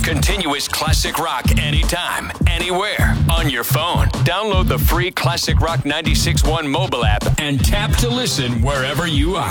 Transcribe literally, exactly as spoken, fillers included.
Continuous classic rock anytime, anywhere, on your phone. Download the free Classic Rock ninety-six point one mobile app and tap to listen wherever you are.